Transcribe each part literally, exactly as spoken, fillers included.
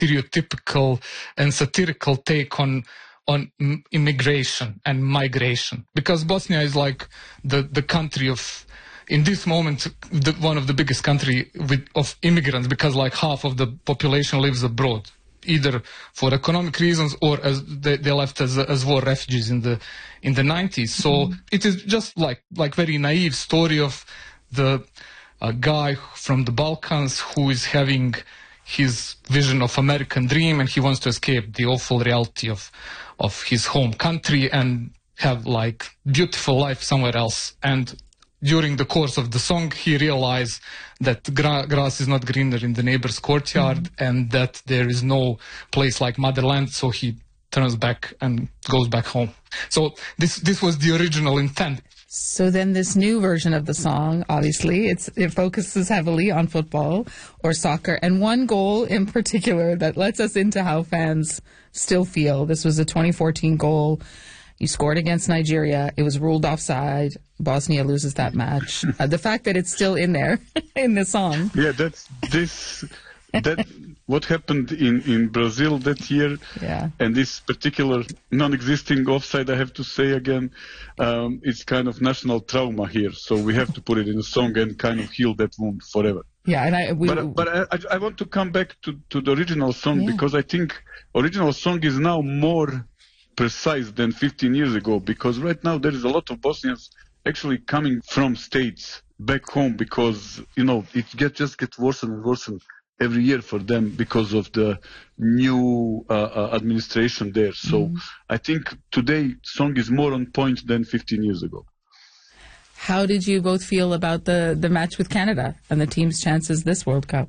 stereotypical and satirical take on on immigration and migration, because Bosnia is like the, the country of, in this moment, the, one of the biggest country with, of immigrants, because like half of the population lives abroad, either for economic reasons or as they, they left as as war refugees in the in the nineties. So mm-hmm. it is just like like very naive story of the uh, guy from the Balkans who is having his vision of American dream, and he wants to escape the awful reality of of his home country and have like beautiful life somewhere else. And during the course of the song, he realized that gra grass is not greener in the neighbor's courtyard, mm-hmm. and that there is no place like motherland. So he turns back and goes back home. So this this was the original intent. So then this new version of the song, obviously, it's, it focuses heavily on football or soccer, and one goal in particular that lets us into how fans still feel. This was a twenty fourteen goal. You scored against Nigeria. It was ruled offside. Bosnia loses that match. Uh, the fact that it's still in there in the song. Yeah, that's this. That what happened in, in Brazil that year, yeah. And this particular non-existing offside, I have to say again, um, it's kind of national trauma here. So we have to put it in a song and kind of heal that wound forever. Yeah, and I. We, but but I, I want to come back to, to the original song, yeah. because I think original song is now more precise than fifteen years ago, because right now there is a lot of Bosnians actually coming from states back home, because you know it get just gets worse and worse every year for them because of the new uh, uh, administration there. So mm. I think today song is more on point than fifteen years ago. How did you both feel about the the match with Canada and the team's chances this World Cup?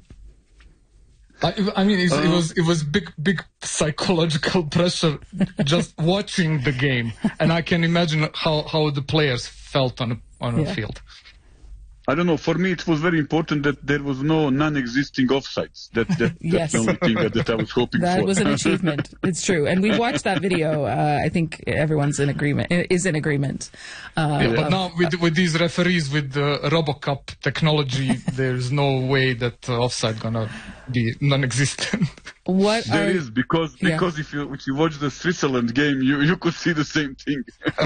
I, I mean, it's, uh, it was it was big big psychological pressure just watching the game, and I can imagine how, how the players felt on a, on a yeah. field. I don't know. For me, it was very important that there was no non-existing offsides. That, that yes. That's the only thing that, that I was hoping that for. That was an achievement. It's true. And we watched that video. Uh, I think everyone's in agreement. Is in agreement. Uh, yeah, but now with with these referees with the RoboCup technology, there's no way that uh, offside gonna be non-existent. What there are, is because because yeah. if you if you watch the Switzerland game, you you could see the same thing.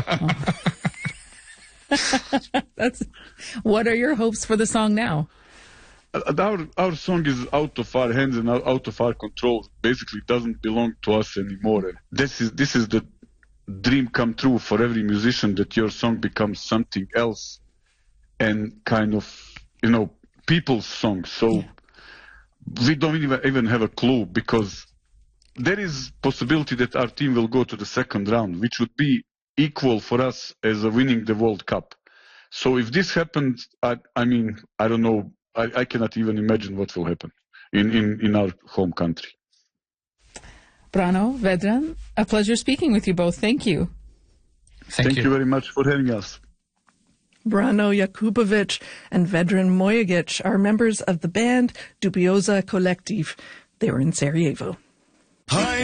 That's, what are your hopes for the song now? Our our song is out of our hands and out of our control. Basically, doesn't belong to us anymore. This is this is the dream come true for every musician, that your song becomes something else and kind of, you know, people's song. So yeah. we don't even even have a clue, because there is possibility that our team will go to the second round, which would be equal for us as a winning the World Cup. So if this happens, I, I mean, I don't know, I, I cannot even imagine what will happen in, in, in our home country. Brano, Vedran, a pleasure speaking with you both. Thank you. Thank, Thank you. you very much for having us. Brano Jakubovic and Vedran Mojigic are members of the band Dubioza Collective. They were in Sarajevo. Hi.